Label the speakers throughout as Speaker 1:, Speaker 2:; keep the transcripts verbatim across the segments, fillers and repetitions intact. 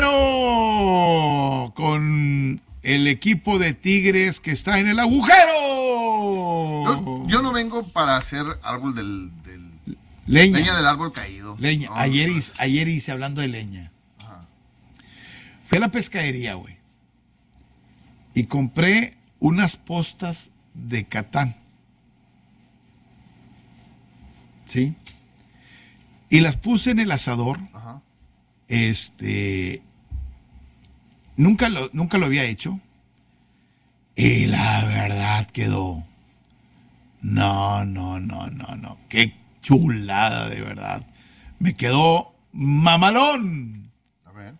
Speaker 1: agujero con el equipo de Tigres que está en el agujero.
Speaker 2: Yo, yo no vengo para hacer árbol del, del
Speaker 1: leña.
Speaker 2: leña del árbol caído.
Speaker 1: Leña.
Speaker 2: No,
Speaker 1: ayer,
Speaker 2: no,
Speaker 1: hice, ayer hice hablando de leña.
Speaker 2: Ajá.
Speaker 1: Fui a la pescadería, güey. Y compré unas postas de Catán. ¿Sí? Y las puse en el asador.
Speaker 2: Ajá.
Speaker 1: Este. Nunca lo, nunca lo había hecho. Y la verdad quedó. No, no, no, no, no. Qué chulada, de verdad. Me quedó mamalón.
Speaker 2: A ver.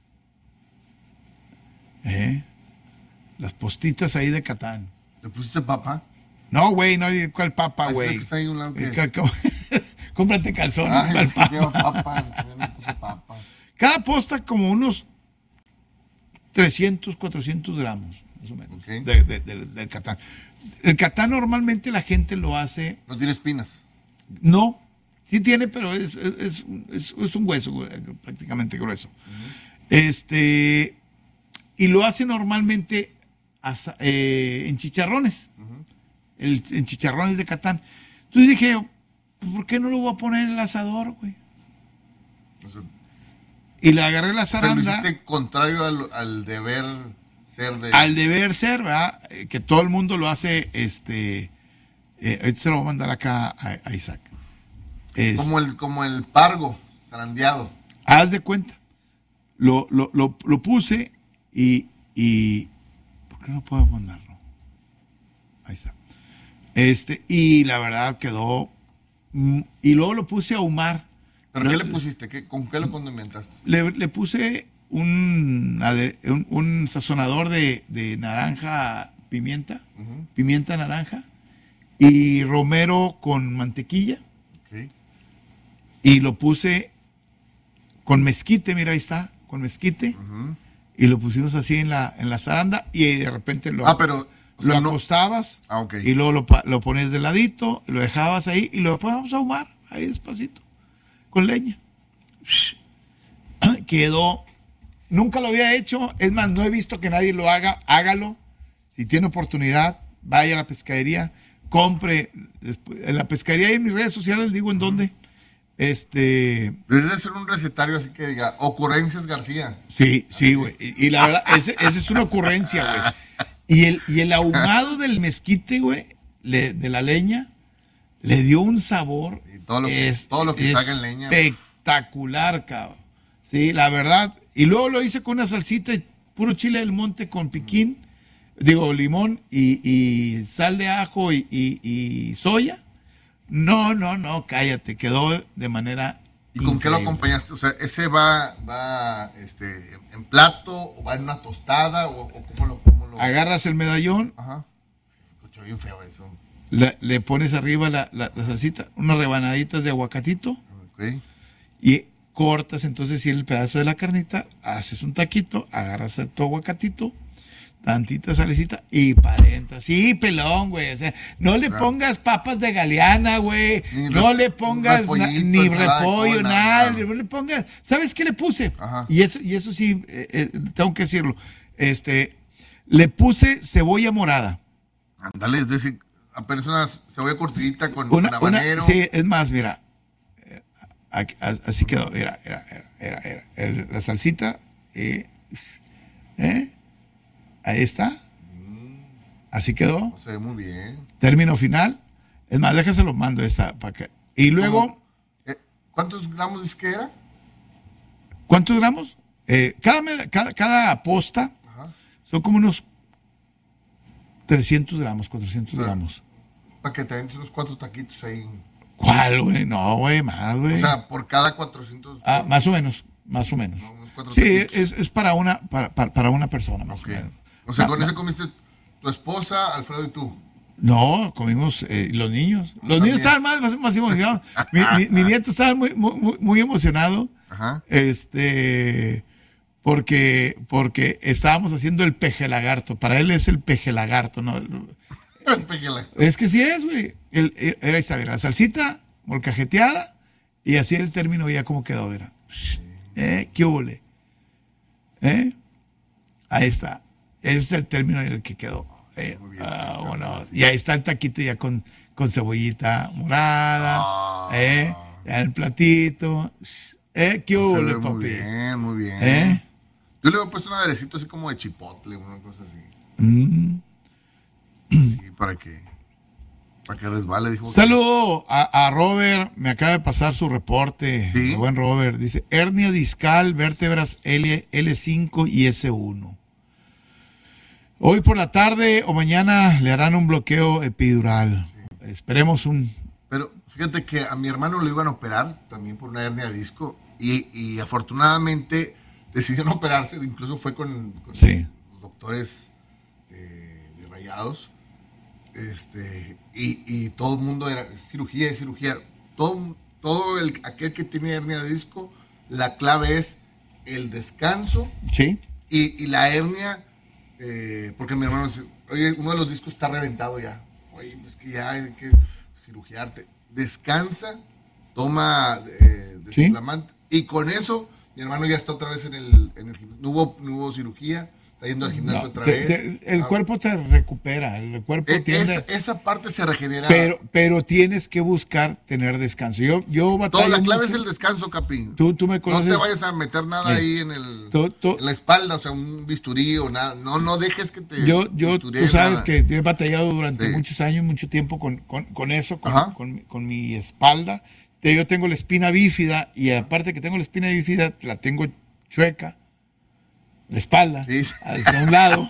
Speaker 1: ¿Eh? Las postitas ahí de Catán.
Speaker 2: ¿Le pusiste papa?
Speaker 1: No, güey, no, ¿cuál papa,
Speaker 2: Eso
Speaker 1: güey?
Speaker 2: que está ahí a un lado que-
Speaker 1: Eh, ca- ca- Cómprate calzones.
Speaker 2: Ay,
Speaker 1: ¿cuál
Speaker 2: es que
Speaker 1: papa?
Speaker 2: lleva papa. Yo le puse papa.
Speaker 1: Cada posta como unos trescientos, cuatrocientos gramos, más o menos,
Speaker 2: Ok.
Speaker 1: de, de- de- del Catán. El Catán normalmente la gente lo hace,
Speaker 2: No tiene espinas.
Speaker 1: no, sí tiene, pero es, es, es- es un hueso güey, prácticamente grueso. Este, y lo hace normalmente asa- eh, en chicharrones, el, en chicharrones de Catán. Entonces dije, ¿por qué no lo voy a poner en el asador, güey?
Speaker 2: O sea,
Speaker 1: Y le agarré la
Speaker 2: o sea, lo
Speaker 1: zaranda.
Speaker 2: hiciste contrario al, al deber ser de...
Speaker 1: Al deber ser, ¿verdad? Eh, Que todo el mundo lo hace, este, eh, ahorita se lo voy a mandar acá a, a Isaac. Es-
Speaker 2: Como el, como el pargo, zarandeado.
Speaker 1: haz de cuenta. Lo, lo, lo, lo puse y, y, ¿por qué no puedo mandarlo? Ahí está. Este, y la verdad quedó, mm, y luego lo puse a ahumar.
Speaker 2: ¿Pero qué le pusiste? ¿Qué, ¿Con qué lo condimentaste?
Speaker 1: Le, le puse un, ade- un, un sazonador de, de naranja pimienta,
Speaker 2: Ujú.
Speaker 1: pimienta naranja, y romero con mantequilla,
Speaker 2: Ok.
Speaker 1: y lo puse con mezquite, mira ahí está, con mezquite,
Speaker 2: Ujú.
Speaker 1: y lo pusimos así en la, en la zaranda, y de repente lo,
Speaker 2: Ah, pero... o
Speaker 1: lo
Speaker 2: sea, no-
Speaker 1: acostabas,
Speaker 2: Ah, ok.
Speaker 1: y luego lo, pa- lo pones de ladito, y lo dejabas ahí, y lo poníamos a ahumar, ahí despacito, con leña. Quedó, nunca lo había hecho, es más, no he visto que nadie lo haga, hágalo, si tiene oportunidad, vaya a la pescadería, compre, después, en la pescadería y en mis redes sociales, digo en dónde, este,
Speaker 2: Deberías de hacer un recetario así que diga, ocurrencias García.
Speaker 1: sí, sí, güey, y, y la verdad, ese- esa es una ocurrencia, güey, y el, y el ahumado del mezquite, güey, le- de la leña, le dio un sabor
Speaker 2: Sí, todo lo que- todo lo que saca en leña.
Speaker 1: espectacular, cabrón. Sí, la verdad. Y luego lo hice con una salsita y puro chile del monte con piquín, digo, limón y, y sal de ajo y, y- y soya. No, no, no, cállate, quedó de manera
Speaker 2: ¿Y con qué lo
Speaker 1: increíble.
Speaker 2: acompañaste? O sea, ¿ese va, va este, en plato o va en una tostada o, o cómo lo... Cómo lo...
Speaker 1: Agarras el medallón,
Speaker 2: Ajá. Escucho bien feo eso.
Speaker 1: le, le pones arriba la, la- la salsita, unas rebanaditas de aguacatito
Speaker 2: Ok.
Speaker 1: y cortas entonces si el pedazo de la carnita, haces un taquito, agarras tu aguacatito, tantita salecita y para adentro. Sí, pelón, güey. O sea, no le
Speaker 2: Claro.
Speaker 1: pongas papas de galeana, güey.
Speaker 2: Ni
Speaker 1: No
Speaker 2: re-
Speaker 1: le pongas
Speaker 2: un
Speaker 1: na-
Speaker 2: repollito,
Speaker 1: ni
Speaker 2: ensalada de
Speaker 1: repollo,
Speaker 2: col,
Speaker 1: nada.
Speaker 2: nada.
Speaker 1: No le pongas. ¿Sabes qué le puse?
Speaker 2: Ajá.
Speaker 1: Y eso, y eso sí, eh, eh, tengo que decirlo. Este, le puse cebolla morada.
Speaker 2: Ándale, es decir, apenas una cebolla curtidita con,
Speaker 1: Una,
Speaker 2: con
Speaker 1: una,
Speaker 2: habanero.
Speaker 1: sí, es más, mira. eh, aquí- as- Así quedó. Mira, era, era, era, era. El- la salsita. eh, ¿eh? Ahí está. Así quedó.
Speaker 2: Se ve muy bien.
Speaker 1: Término final. Es más, déjaselo mando esta para que. Y luego,
Speaker 2: ¿Cómo? Eh, ¿Cuántos gramos dices que era?
Speaker 1: ¿cuántos gramos? Eh, cada, meda- cada, cada posta
Speaker 2: Ajá.
Speaker 1: son como unos trescientos gramos, cuatrocientos
Speaker 2: O sea,
Speaker 1: gramos.
Speaker 2: Para que te avientes unos cuatro taquitos ahí.
Speaker 1: ¿Cuál, güey? No, güey, más, güey.
Speaker 2: O sea, por cada cuatrocientos.
Speaker 1: Ah, más o menos, más o menos.
Speaker 2: No, unos cuatro
Speaker 1: Sí,
Speaker 2: taquitos.
Speaker 1: es, es para una para, para, para una persona, más
Speaker 2: Ok.
Speaker 1: o menos.
Speaker 2: O sea,
Speaker 1: Ma-
Speaker 2: con
Speaker 1: ma-
Speaker 2: ese comiste tu esposa, Alfredo y tú.
Speaker 1: No, comimos eh, los niños. Los niños
Speaker 2: También.
Speaker 1: estaban más, más, más emocionados. Mi, mi- mi nieto estaba muy, muy, muy- muy emocionado.
Speaker 2: Ajá.
Speaker 1: Este, porque, porque estábamos haciendo el peje lagarto. Para él es el peje lagarto, ¿no?
Speaker 2: Péguela.
Speaker 1: Es que sí es, güey. El- el- Era esta, mira, salsita, molcajeteada, y así el término ya como quedó, mira. Eh, ¿qué huele? ¿Eh? Ahí está. Ese es el término en el que quedó. Eh,
Speaker 2: Muy bien,
Speaker 1: ah,
Speaker 2: bien,
Speaker 1: bueno,
Speaker 2: bien.
Speaker 1: y ahí está el taquito ya con, con cebollita morada.
Speaker 2: Ah.
Speaker 1: ¿Eh? Ya el platito. ¿Eh? ¿Qué
Speaker 2: Se
Speaker 1: hubo,
Speaker 2: ve
Speaker 1: papi?
Speaker 2: muy bien, muy bien.
Speaker 1: ¿Eh?
Speaker 2: Yo le he puesto un aderecito así como de chipotle, una cosa así.
Speaker 1: Mm.
Speaker 2: Sí, para que, para que resbale. Dijo que-
Speaker 1: Saludo a, a Robert, me acaba de pasar su reporte.
Speaker 2: Sí.
Speaker 1: El buen Robert. Dice, hernia discal, vértebras L, L5 y S uno. Hoy por la tarde o mañana le harán un bloqueo epidural. Sí. Esperemos un...
Speaker 2: Pero fíjate que a mi hermano lo iban a operar también por una hernia de disco y, y afortunadamente decidió no operarse, incluso fue con, con
Speaker 1: Sí.
Speaker 2: los doctores eh, de Rayados. Este, y, y todo el mundo era cirugía y cirugía. Todo, todo el, aquel que tiene hernia de disco, la clave es el descanso
Speaker 1: Sí.
Speaker 2: y, y la hernia, eh, porque mi hermano dice, oye, uno de los discos está reventado ya. Oye, pues que ya hay que cirugiarte. Descansa, toma eh, desinflamante y con eso mi hermano ya está otra vez en el, en el gimnasio. No hubo, no hubo cirugía. Está yendo al gimnasio
Speaker 1: No,
Speaker 2: otra
Speaker 1: te,
Speaker 2: vez.
Speaker 1: te, el
Speaker 2: ah,
Speaker 1: cuerpo te recupera, el cuerpo
Speaker 2: es,
Speaker 1: tiende...
Speaker 2: esa, esa parte se regenera.
Speaker 1: Pero, pero tienes que buscar tener descanso. Yo, yo batallo
Speaker 2: Toda la clave
Speaker 1: mucho.
Speaker 2: es el descanso, Capín.
Speaker 1: Tú, tú me conoces.
Speaker 2: No te vayas a meter nada
Speaker 1: Sí.
Speaker 2: ahí en, el,
Speaker 1: Tú- tú-
Speaker 2: en la espalda, o sea, un bisturí o nada. No, no dejes que te
Speaker 1: Yo, yo,
Speaker 2: bistureen
Speaker 1: tú sabes
Speaker 2: nada.
Speaker 1: que he batallado durante
Speaker 2: Sí.
Speaker 1: muchos años, mucho tiempo con, con, con eso, con,
Speaker 2: Ajá.
Speaker 1: con, con mi espalda. Te- Yo tengo la espina bífida y aparte que tengo la espina bífida, la tengo chueca, la espalda,
Speaker 2: Sí.
Speaker 1: hacia un lado,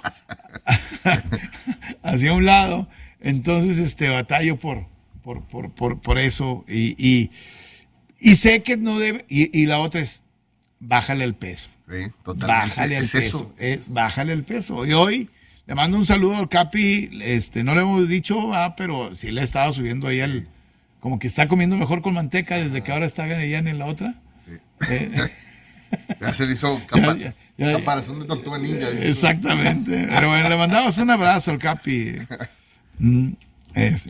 Speaker 1: hacia un lado. Entonces, este, batallo por, por, por, por, por eso y, y, y sé que no debe, y, y la otra es, bájale el peso.
Speaker 2: Sí, totalmente.
Speaker 1: Bájale el
Speaker 2: Es
Speaker 1: peso.
Speaker 2: eso,
Speaker 1: eh,
Speaker 2: es eso.
Speaker 1: Bájale el peso. Y hoy le mando un saludo al Capi. Este, no le hemos dicho, ah, pero sí le estaba subiendo ahí al. Como que está comiendo mejor con manteca desde que ahora está allá en la otra.
Speaker 2: Sí.
Speaker 1: Eh,
Speaker 2: Ya se le hizo capa,
Speaker 1: Ya, ya, ya.
Speaker 2: caparazón de tortuga ninja.
Speaker 1: exactamente. Pero bueno, le mandamos un abrazo al Capi. Mm, ese.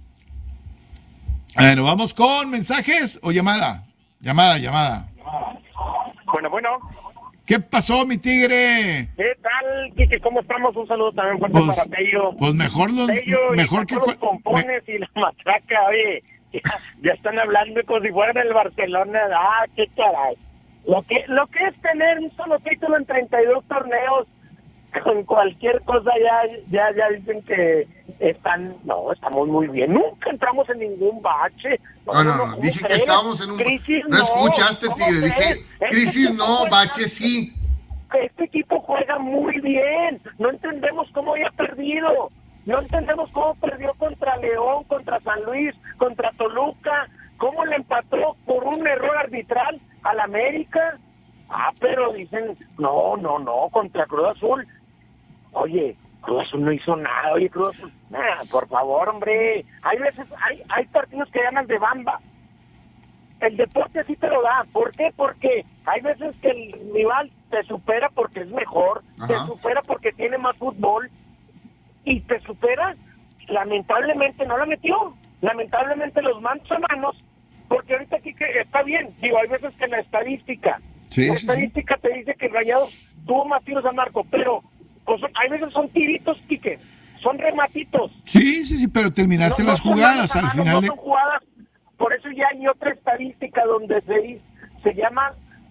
Speaker 1: Bueno, vamos con mensajes o llamada. Llamada, llamada.
Speaker 3: Bueno, bueno.
Speaker 1: ¿Qué pasó, mi tigre?
Speaker 3: ¿Qué tal, Kike? ¿Cómo estamos? Un saludo también fuerte
Speaker 1: Pues,
Speaker 3: para Tello.
Speaker 1: pues mejor los,
Speaker 3: Tello y
Speaker 1: mejor que
Speaker 3: para todos los
Speaker 1: cua-
Speaker 3: compones y la matraca, oye. Ya, ya están hablando como si fueran el Barcelona. Ah, qué caray. Lo que, lo que es tener un solo título en treinta y dos torneos, con cualquier cosa ya, ya, ya dicen que están, no, estamos muy bien. Nunca entramos en ningún bache.
Speaker 2: No, no, no.
Speaker 3: ¿cómo
Speaker 2: Dije que
Speaker 3: crees?
Speaker 2: estábamos en un.
Speaker 3: Crisis,
Speaker 2: No escuchaste,
Speaker 3: ¿cómo
Speaker 2: Tigre.
Speaker 3: crees?
Speaker 2: Dije,
Speaker 3: Este
Speaker 2: crisis
Speaker 3: equipo
Speaker 2: no,
Speaker 3: juega-
Speaker 2: bache sí.
Speaker 3: Este equipo juega muy bien. No entendemos cómo haya perdido. No entendemos cómo perdió contra León, contra San Luis, contra Toluca. Cómo le empató por un error arbitral al América. Ah, pero dicen, no, no, no, contra Cruz Azul. Oye, Cruz Azul no hizo nada. Oye, Cruz Azul, nah, por favor, hombre. Hay veces, hay, hay partidos que ganan de bamba. El deporte sí te lo da. ¿Por qué? Porque hay veces que el rival te supera porque es mejor,
Speaker 2: Ajá.
Speaker 3: te supera porque tiene más fútbol y te supera, lamentablemente no la metió. Lamentablemente los manos a manos, porque ahorita aquí que está bien, digo, hay veces que la estadística,
Speaker 1: Sí,
Speaker 3: la
Speaker 1: sí, sí.
Speaker 3: estadística te dice que Rayados tuvo más tiros a marco, pero pues, hay veces son tiritos, Quique, son rematitos.
Speaker 1: Sí, sí, sí, pero terminaste
Speaker 3: No- no
Speaker 1: las
Speaker 3: son
Speaker 1: jugadas
Speaker 3: manos a
Speaker 1: al
Speaker 3: mano,
Speaker 1: final
Speaker 3: no
Speaker 1: de...
Speaker 3: son jugadas. Por eso ya hay otra estadística donde se dice- se llama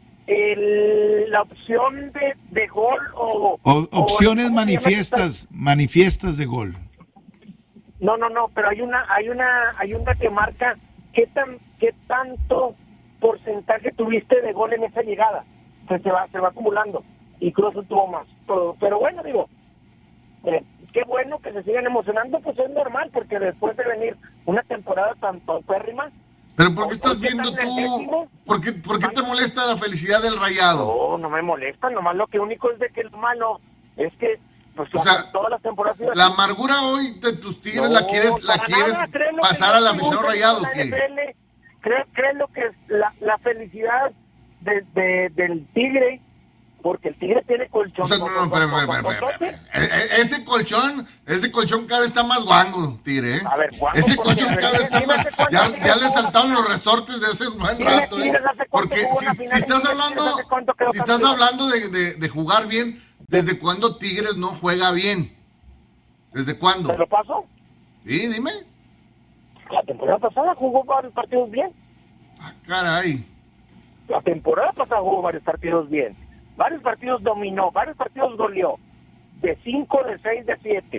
Speaker 3: el- la opción de, de gol o,
Speaker 1: O-
Speaker 3: o-
Speaker 1: opciones
Speaker 3: ¿cómo se llama
Speaker 1: manifiestas, manifiestas de gol.
Speaker 3: esta? No, no, no, pero hay una, hay una, hay una que marca qué tan, qué tanto porcentaje tuviste de gol en esa llegada. Se, se va, se va acumulando y Cruz Azul tuvo más. Pero, pero bueno, digo, eh, qué bueno que se sigan emocionando, pues es normal, porque después de venir una temporada tan paupérrima.
Speaker 2: Pero ¿por qué estás
Speaker 3: ¿por qué
Speaker 2: viendo
Speaker 3: están en el
Speaker 2: tú?
Speaker 3: décimo?
Speaker 2: ¿Por qué, por qué te molesta la felicidad del Rayado?
Speaker 3: No, no me molesta, nomás lo que único es de que lo malo es que pues
Speaker 2: O sea,
Speaker 3: todas las temporadas iba
Speaker 2: La
Speaker 3: así.
Speaker 2: amargura hoy de tus Tigres
Speaker 3: No,
Speaker 2: la quieres, la
Speaker 3: para
Speaker 2: quieres
Speaker 3: nada, créelo
Speaker 2: pasar
Speaker 3: que
Speaker 2: al
Speaker 3: no
Speaker 2: aficionado
Speaker 3: gusta
Speaker 2: Rayado,
Speaker 3: la
Speaker 2: ¿qué?
Speaker 3: N F L, creo, creo lo que es la, la felicidad de, de- del Tigre porque el Tigre tiene colchón.
Speaker 2: O sea, no, no, pero, pero, pero, pero, pero, ese colchón, ese colchón cada vez está más guango, Tigre, ¿eh?
Speaker 3: A ver, guango,
Speaker 2: ese
Speaker 3: porque,
Speaker 2: colchón cada vez está más, ya, ya le saltaron los resortes de ese buen rato, ¿eh? Porque si, si estás hablando, si estás hablando de, de, de jugar bien, ¿desde cuándo Tigres no juega bien? ¿Desde cuándo?
Speaker 3: ¿Te lo paso?
Speaker 2: Sí, dime.
Speaker 3: La temporada pasada jugó varios partidos bien.
Speaker 2: Ah, caray.
Speaker 3: La temporada pasada jugó varios partidos bien. Varios partidos dominó, varios partidos goleó. De cinco, de seis, de siete.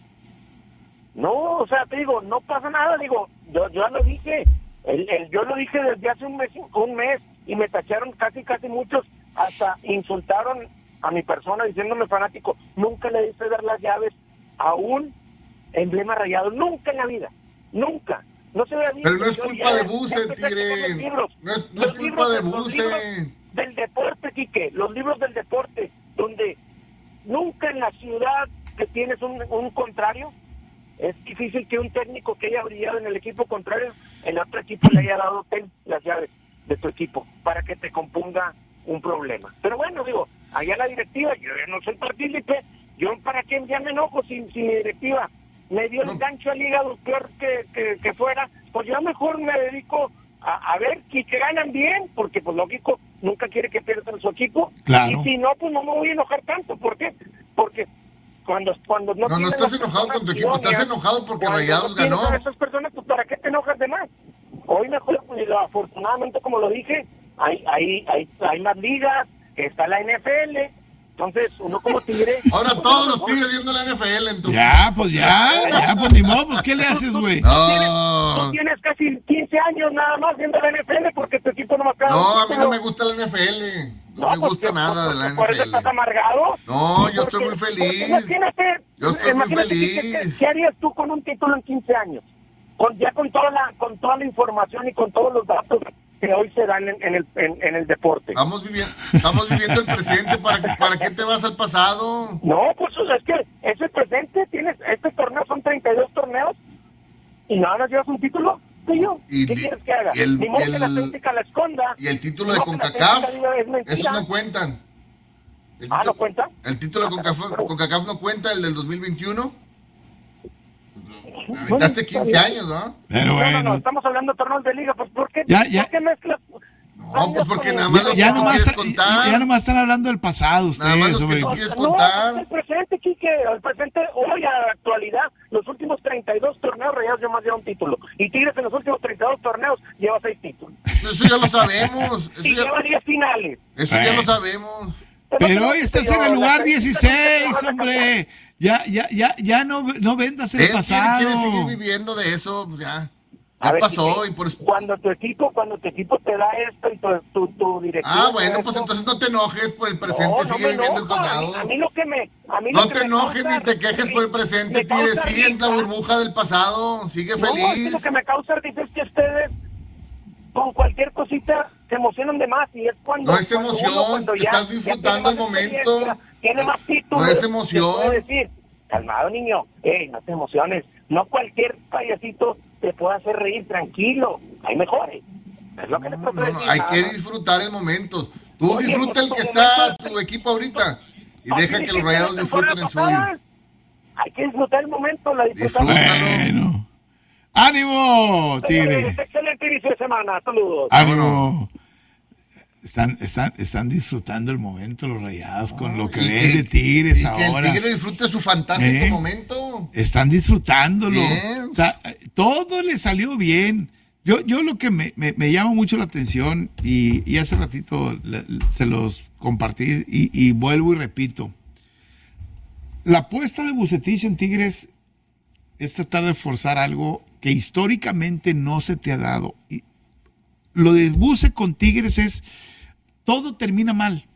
Speaker 3: No, o sea, te digo, no pasa nada. Digo, yo, yo ya lo dije. El, el, yo lo dije desde hace un mes, un mes y me tacharon casi, casi muchos. Hasta insultaron a mi persona diciéndome fanático. Nunca le diste dar las llaves a un emblema rayado. Nunca en la vida. Nunca. No se ve bien.
Speaker 2: Pero no es culpa de Buse, Tigre. No es, no es culpa de Buse.
Speaker 3: Del deporte, Quique. Los libros del deporte, donde nunca en la ciudad que tienes un, un contrario, es difícil que un técnico que haya brillado en el equipo contrario, el otro equipo le haya dado ten, las llaves de tu equipo para que te componga un problema. Pero bueno, digo, allá la directiva, yo no soy partícipe, yo para qué ya me enojo si, si mi directiva me dio el gancho al hígado peor que, que, que fuera, pues yo mejor me dedico a, a ver que, que ganan bien, porque pues lógico, nunca quiere que pierdan su equipo,
Speaker 1: claro.
Speaker 3: Y si no, pues no me voy a enojar tanto. ¿Por qué? Porque cuando, cuando no
Speaker 2: No, no estás enojado con tu equipo, estás enojado porque Rayados ganó.
Speaker 3: A esas personas, pues ¿para qué te enojas de más? Hoy mejor, pues, afortunadamente, como lo dije, hay, hay, hay, hay más ligas, está la N F L. Entonces, uno como Tigre...
Speaker 2: Ahora todos los Tigres viendo la N F L, entonces.
Speaker 1: Ya, pues ya, ya, pues ni modo, pues ¿qué le haces, güey?
Speaker 2: No.
Speaker 3: Tú tienes casi quince años nada más viendo la N F L porque tu equipo no me acaba.
Speaker 2: No, a mí no me gusta la N F L. No, no me
Speaker 3: pues,
Speaker 2: gusta nada de la N F L.
Speaker 3: ¿Por eso estás amargado?
Speaker 2: No, yo
Speaker 3: porque,
Speaker 2: estoy muy feliz.
Speaker 3: Imagínate,
Speaker 2: yo estoy muy feliz.
Speaker 3: ¿qué, qué, ¿Qué harías tú con un título en quince años? Con, ya con toda la con toda la información y con todos los datos que hoy se dan en, en, el, en, en el deporte.
Speaker 2: Estamos viviendo, estamos viviendo el presente. ¿Para, ¿Para qué te vas al pasado?
Speaker 3: No, pues o sea, es que ese presente, tienes este torneo, son treinta y dos torneos y nada más llevas un título. Tío,
Speaker 2: y,
Speaker 3: ¿qué quieres que haga?
Speaker 2: Y el,
Speaker 3: Ni modo
Speaker 2: el,
Speaker 3: que la técnica la esconda.
Speaker 2: Y el título de CONCACAF, esos no cuentan. El
Speaker 3: ah,
Speaker 2: título,
Speaker 3: ¿no cuenta?
Speaker 2: El título de CONCACAF, CONCACAF no cuenta, el del dos mil veintiuno. Me aventaste quince años, ¿no?
Speaker 1: Pero bueno.
Speaker 3: No, no, no, estamos hablando de torneos de liga, pues ¿por qué,
Speaker 1: ya, ya.
Speaker 3: ¿por qué mezclas?
Speaker 2: No, pues porque nada más
Speaker 1: ya, ya,
Speaker 2: no
Speaker 1: nomás
Speaker 2: quieres
Speaker 1: está,
Speaker 2: contar.
Speaker 1: Ya, ya nomás están hablando del pasado ustedes.
Speaker 2: Nada más los
Speaker 1: sobre...
Speaker 2: que tú quieres
Speaker 3: no,
Speaker 2: contar.
Speaker 3: No, el presente, Quique, el presente, hoy a la actualidad, los últimos treinta y dos torneos Rayados ya más lleva un título. Y Tigres en los últimos treinta y dos torneos lleva seis títulos.
Speaker 2: Eso, eso ya lo sabemos. Eso
Speaker 3: y
Speaker 2: ya,
Speaker 3: lleva diez finales.
Speaker 2: Eso
Speaker 1: eh.
Speaker 2: ya lo sabemos.
Speaker 1: Pero hoy estás en el lugar dieciséis, hombre. Ya, ya, ya, ya no, no vendas el
Speaker 2: Él
Speaker 1: pasado.
Speaker 2: quiere, quiere seguir viviendo de eso, pues ya. Ya
Speaker 3: ver,
Speaker 2: pasó
Speaker 3: Quique,
Speaker 2: y por eso...
Speaker 3: Cuando tu equipo, cuando tu equipo te da esto y tu, tu, tu directiva...
Speaker 2: Ah, bueno, pues entonces no te enojes por el presente,
Speaker 3: no, no
Speaker 2: sigue viviendo
Speaker 3: enojo.
Speaker 2: el pasado.
Speaker 3: A mí, a mí lo que me... A mí
Speaker 2: No
Speaker 3: lo que
Speaker 2: te
Speaker 3: me
Speaker 2: enojes
Speaker 3: causa,
Speaker 2: ni te quejes
Speaker 3: me,
Speaker 2: por el presente, Tigre, sigue en la burbuja del pasado, sigue
Speaker 3: no,
Speaker 2: feliz.
Speaker 3: Es que lo que me causa risa es que ustedes con cualquier cosita se emocionan de más y es cuando...
Speaker 2: No es
Speaker 3: cuando
Speaker 2: emoción,
Speaker 3: uno, cuando ya,
Speaker 2: estás disfrutando el momento.
Speaker 3: Tiene más títulos.
Speaker 2: No es emoción.
Speaker 3: Puede decir, calmado niño, hey, no te emociones, no cualquier payasito te puede hacer reír, tranquilo, hay mejores. Es lo que
Speaker 2: no,
Speaker 3: les
Speaker 2: no, no,
Speaker 3: decir,
Speaker 2: hay
Speaker 3: nada.
Speaker 2: que disfrutar el momento. Tú
Speaker 3: Oye,
Speaker 2: disfruta el que
Speaker 3: pues,
Speaker 2: está
Speaker 3: momento,
Speaker 2: tu equipo ahorita y
Speaker 3: así
Speaker 2: deja que los
Speaker 3: dijiste
Speaker 2: Rayados
Speaker 3: la
Speaker 2: disfruten el
Speaker 3: temporada
Speaker 2: suyo.
Speaker 3: Hay que disfrutar el momento, la disfrutamos.
Speaker 2: Disfrútalo.
Speaker 1: Bueno. ¡Ánimo, Tigre!
Speaker 3: Excelente inicio de semana, saludos.
Speaker 1: ¡Ánimo! Están, están, están disfrutando el momento los Rayados con lo que
Speaker 2: Y
Speaker 1: ven
Speaker 2: que-
Speaker 1: de Tigres
Speaker 2: y
Speaker 1: ahora.
Speaker 2: que el Tigre disfrute su fantástico
Speaker 1: ¿Eh?
Speaker 2: momento.
Speaker 1: Están disfrutándolo.
Speaker 2: Bien.
Speaker 1: O sea, todo le salió bien. Yo, yo lo que me, me, me llama mucho la atención, y, y hace ratito le- se los compartí, y, y vuelvo y repito. La apuesta de Vucetich en Tigres es tratar de forzar algo que históricamente no se te ha dado. Y lo de Buce con Tigres es, todo termina mal.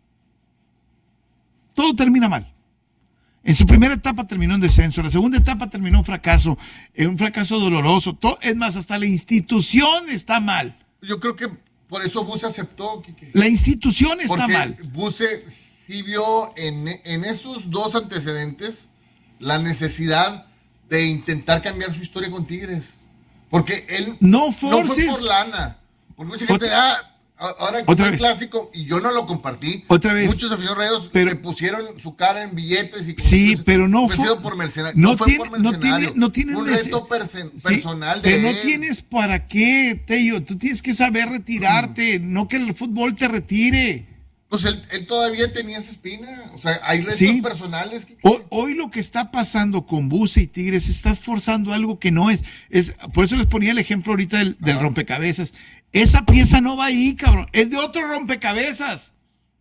Speaker 1: Todo termina mal. En su primera etapa terminó en descenso, en la segunda etapa terminó en fracaso, en un fracaso doloroso. Todo, es más, hasta la institución está mal.
Speaker 2: Yo creo que por eso Buse aceptó, Quique.
Speaker 1: La institución está
Speaker 2: Porque
Speaker 1: mal.
Speaker 2: Buse sí vio en, en esos dos antecedentes la necesidad de intentar cambiar su historia con Tigres. Porque él
Speaker 1: No
Speaker 2: no
Speaker 1: forces.
Speaker 2: fue por lana. Porque mucha gente,
Speaker 1: Otra-
Speaker 2: ah, ahora en
Speaker 1: Otra
Speaker 2: el
Speaker 1: vez.
Speaker 2: clásico, y yo no lo compartí.
Speaker 1: Otra vez.
Speaker 2: Muchos aficionados Rayados
Speaker 1: Pero-
Speaker 2: le pusieron su cara en billetes y como
Speaker 1: Sí,
Speaker 2: si fuese
Speaker 1: pero no
Speaker 2: ofrecido
Speaker 1: fue-
Speaker 2: por mercenario.
Speaker 1: no
Speaker 2: No, fue
Speaker 1: tiene-
Speaker 2: por
Speaker 1: no
Speaker 2: mercenario.
Speaker 1: tiene- no tienes
Speaker 2: un
Speaker 1: nece-
Speaker 2: reto perse-
Speaker 1: Sí,
Speaker 2: personal de
Speaker 1: pero no
Speaker 2: él.
Speaker 1: tienes para qué, Tello. Tú tienes que saber retirarte, no que el fútbol te retire.
Speaker 2: Pues él, él todavía tenía esa espina. O sea, hay retos
Speaker 1: Sí.
Speaker 2: personales. Que...
Speaker 1: Hoy, hoy lo que está pasando con Buse y Tigres, estás forzando algo que no es. es por eso les ponía el ejemplo ahorita del, del
Speaker 2: Ajá.
Speaker 1: rompecabezas. Esa pieza no va ahí, cabrón. Es de otro rompecabezas.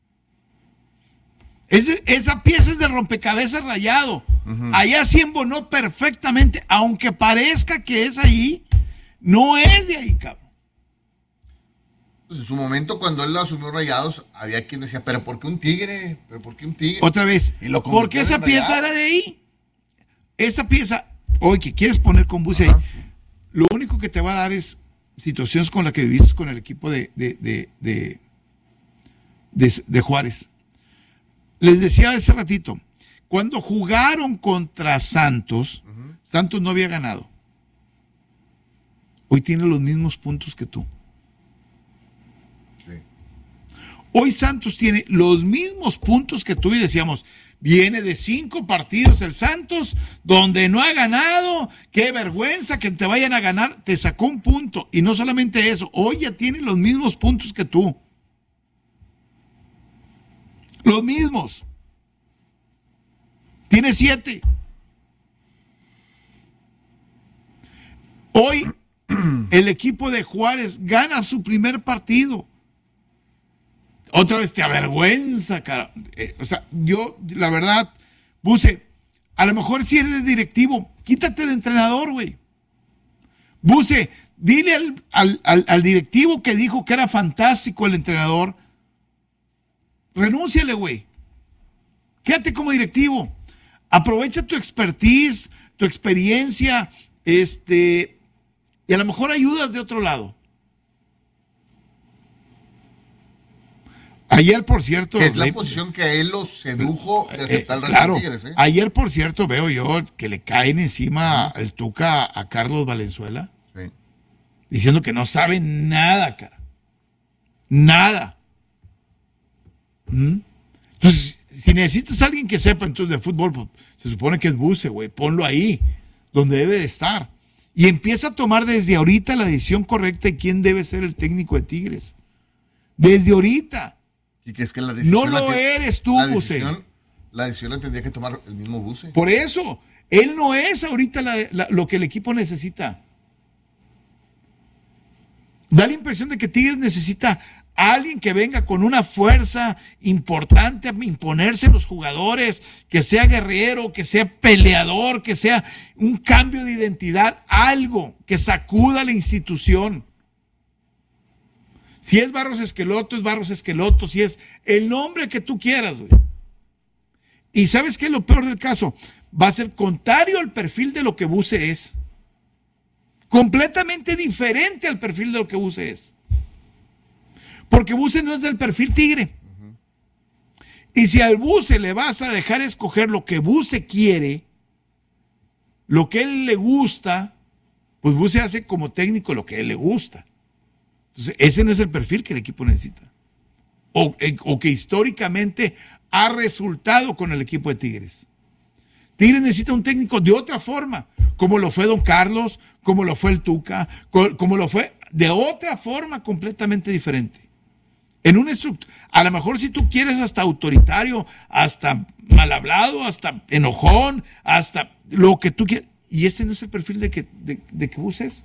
Speaker 1: Es de- esa pieza es del rompecabezas Rayado. Allá sí embonó perfectamente, aunque parezca que es ahí, no es de ahí, cabrón.
Speaker 2: Pues en su momento, cuando él asumió Rayados, había quien decía, ¿pero por qué un tigre? ¿Pero por qué un tigre?
Speaker 1: Otra vez,
Speaker 2: Y lo
Speaker 1: porque
Speaker 2: convirtieron
Speaker 1: esa
Speaker 2: en
Speaker 1: pieza
Speaker 2: Rayado.
Speaker 1: era de ahí. Esa pieza, hoy que quieres poner con Buse ahí,
Speaker 2: Ajá.
Speaker 1: lo único que te va a dar es situaciones con las que viviste con el equipo de, de, de, de, de- de Juárez. Les decía hace ratito, cuando jugaron contra Santos, Santos no había ganado. Hoy tiene los mismos puntos que tú.
Speaker 2: Sí.
Speaker 1: Hoy Santos tiene los mismos puntos que tú y decíamos, viene de cinco partidos el Santos, donde no ha ganado, qué vergüenza que te vayan a ganar, te sacó un punto. Y no solamente eso, hoy ya tiene los mismos puntos que tú. Los mismos. Tiene siete. Hoy el equipo de Juárez gana su primer partido. Otra vez te avergüenza, cara. Eh, o sea, yo, la verdad, Buse, a lo mejor si eres directivo, quítate de entrenador, güey. Buse, dile al, al, al, al directivo que dijo que era fantástico el entrenador, renúnciale, güey. Quédate como directivo. Aprovecha tu expertise, tu experiencia, este, y a lo mejor ayudas de otro lado. Ayer, por cierto,
Speaker 2: Que es la
Speaker 1: le-
Speaker 2: posición que a él lo sedujo de
Speaker 1: eh,
Speaker 2: aceptar el reto
Speaker 1: claro,
Speaker 2: de Tigres, ¿eh?
Speaker 1: ayer, por cierto, veo yo que le caen encima el Tuca a Carlos Valenzuela,
Speaker 2: Sí.
Speaker 1: diciendo que no sabe nada, cara. Nada. ¿Mm? Entonces, si necesitas a alguien que sepa entonces de fútbol, pues, se supone que es Buse, güey. Ponlo ahí, donde debe de estar. Y empieza a tomar desde ahorita la decisión correcta de quién debe ser el técnico de Tigres. Desde ahorita.
Speaker 2: Y que es que la
Speaker 1: No
Speaker 2: decisión
Speaker 1: lo
Speaker 2: la te-
Speaker 1: eres tú,
Speaker 2: la
Speaker 1: Buse.
Speaker 2: decisión, la decisión la tendría que tomar el mismo Buse.
Speaker 1: Por eso, él no es ahorita la- la- lo que el equipo necesita. Da la impresión de que Tigres necesita a alguien que venga con una fuerza importante a imponerse a los jugadores, que sea guerrero, que sea peleador, que sea un cambio de identidad, algo que sacuda la institución. Si es Barros Esqueloto, es Barros Esqueloto, si es el nombre que tú quieras, güey. Y ¿sabes qué es lo peor del caso? Va a ser contrario al perfil de lo que Buse es. Completamente diferente al perfil de lo que Buse es. Porque Buse no es del perfil Tigre. Y si al Buse le vas a dejar escoger lo que Buse quiere, lo que él le gusta, pues Buse hace como técnico lo que a él le gusta. Entonces, ese no es el perfil que el equipo necesita. O, eh, o que históricamente ha resultado con el equipo de Tigres. Tigres necesita un técnico de otra forma, como lo fue Don Carlos, como lo fue el Tuca, co- como lo fue de otra forma completamente diferente. En una estructura, a lo mejor si tú quieres hasta autoritario, hasta mal hablado, hasta enojón, hasta lo que tú quieras. Y ese no es el perfil de que, de, de que Buse es.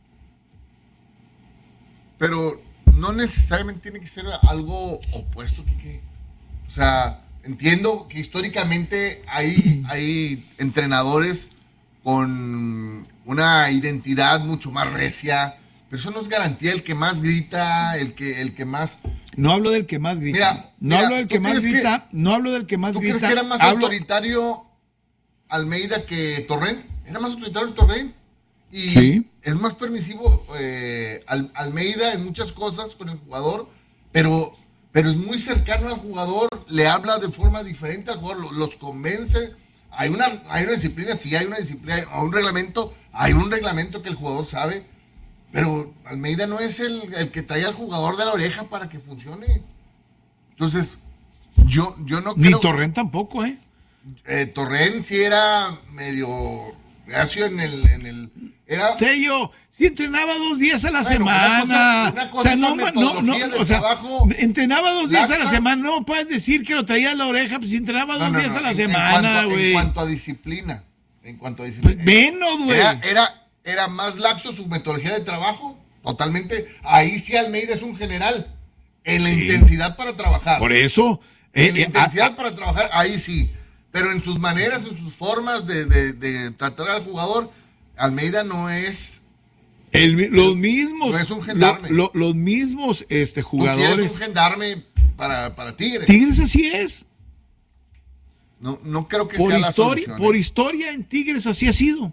Speaker 2: Pero no necesariamente tiene que ser algo opuesto, Quique. O sea, entiendo que históricamente hay, hay entrenadores con una identidad mucho más recia, pero eso no es garantía el que más grita, el que, el que más...
Speaker 1: No hablo del que más grita.
Speaker 2: Mira,
Speaker 1: no
Speaker 2: mira,
Speaker 1: hablo del
Speaker 2: ¿tú
Speaker 1: que más
Speaker 2: crees
Speaker 1: grita. No hablo del que más
Speaker 2: ¿Tú
Speaker 1: grita.
Speaker 2: crees que era más
Speaker 1: hablo-
Speaker 2: autoritario Almeida que Torrent? Era más autoritario Torrent. Y
Speaker 1: Sí.
Speaker 2: es más permisivo eh, Al- Almeida en muchas cosas con el jugador, pero, pero es muy cercano al jugador, le habla de forma diferente al jugador, lo- los convence. Hay una, hay una disciplina, sí hay una disciplina, hay un reglamento, hay un reglamento que el jugador sabe, Pero Almeida no es el, el que trae al jugador de la oreja para que funcione. Entonces, yo, yo no
Speaker 1: Ni
Speaker 2: creo...
Speaker 1: Torrent tampoco, ¿eh?
Speaker 2: Eh, Torrent sí era medio reacio en el... En el era...
Speaker 1: Tello, si entrenaba dos días a la
Speaker 2: Bueno,
Speaker 1: semana.
Speaker 2: una cosa- una cosa
Speaker 1: o sea,
Speaker 2: es la
Speaker 1: no, no,
Speaker 2: metodología
Speaker 1: no,
Speaker 2: del
Speaker 1: o sea,
Speaker 2: trabajo
Speaker 1: entrenaba dos días a la
Speaker 2: laxa.
Speaker 1: semana. No puedes decir que lo traía a la oreja, pues si entrenaba
Speaker 2: No,
Speaker 1: dos
Speaker 2: no,
Speaker 1: días
Speaker 2: no,
Speaker 1: a la
Speaker 2: en- en
Speaker 1: semana,
Speaker 2: cuanto-
Speaker 1: güey.
Speaker 2: En cuanto a disciplina. En cuanto a disciplina.
Speaker 1: Pues menos, güey.
Speaker 2: Era, era, era más laxo su metodología de trabajo. Totalmente. Ahí sí Almeida es un general. En la
Speaker 1: Sí.
Speaker 2: intensidad para trabajar.
Speaker 1: Por eso. eh,
Speaker 2: En la
Speaker 1: eh,
Speaker 2: intensidad
Speaker 1: ah,
Speaker 2: para trabajar, ahí sí. Pero en sus maneras, en sus formas de, de, de tratar al jugador, Almeida no es...
Speaker 1: el mi- los mismos.
Speaker 2: No es un gendarme.
Speaker 1: lo- lo- los mismos este,
Speaker 2: Tú quieres
Speaker 1: jugadores.
Speaker 2: un gendarme para, para Tigres.
Speaker 1: Tigres así es.
Speaker 2: No, no creo que
Speaker 1: Por
Speaker 2: sea la
Speaker 1: historia,
Speaker 2: solución.
Speaker 1: por
Speaker 2: ¿eh?
Speaker 1: historia en Tigres así ha sido.